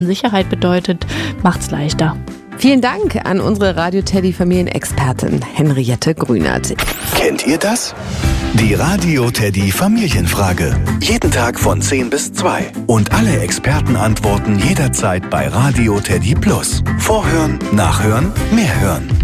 Sicherheit bedeutet, macht's leichter. Vielen Dank an unsere Radio-Teddy-Familienexpertin Henriette Grünert. Kennt ihr das? Die Radio-Teddy Familienfrage. Jeden Tag von 10 bis 2. Und alle Experten antworten jederzeit bei Radio Teddy Plus. Vorhören, nachhören, mehr hören.